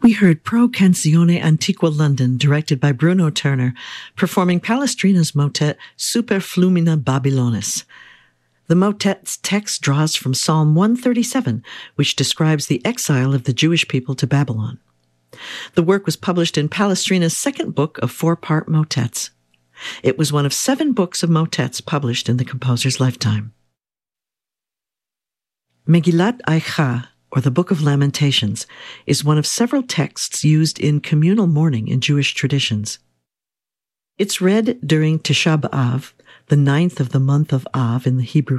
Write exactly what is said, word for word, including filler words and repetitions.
We heard Pro Canzone Antiqua London, directed by Bruno Turner, performing Palestrina's motet Super Flumina Babylonis. The motet's text draws from Psalm one thirty-seven, which describes the exile of the Jewish people to Babylon. The work was published in Palestrina's second book of four-part motets. It was one of seven books of motets published in the composer's lifetime. Megillat Eicha, or the Book of Lamentations, is one of several texts used in communal mourning in Jewish traditions. It's read during Tisha B'Av, the ninth of the month of Av in the Hebrew